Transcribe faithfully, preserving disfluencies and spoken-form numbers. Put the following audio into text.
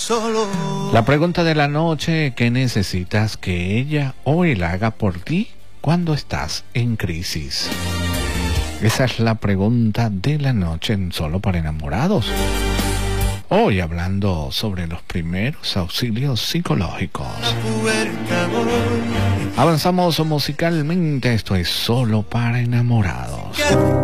solo. La pregunta de la noche: ¿qué necesitas que ella o él haga por ti cuando estás en crisis? Esa es la pregunta de la noche en Solo para Enamorados. Hoy hablando sobre los primeros auxilios psicológicos. Avanzamos musicalmente. Esto es Solo para Enamorados.